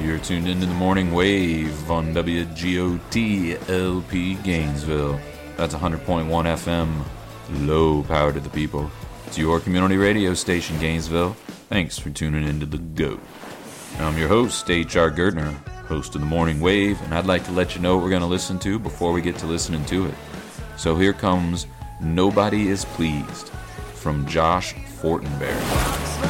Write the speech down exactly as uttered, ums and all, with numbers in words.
You're tuned into the Morning Wave on W G O T L P Gainesville. That's one hundred point one F M. Low power to the people. It's your community radio station, Gainesville. Thanks for tuning into The GOAT. I'm your host, H R Gertner, host of the Morning Wave, and I'd like to let you know what we're going to listen to before we get to listening to it. So here comes Nobody Is Pleased from Josh Fortenberry.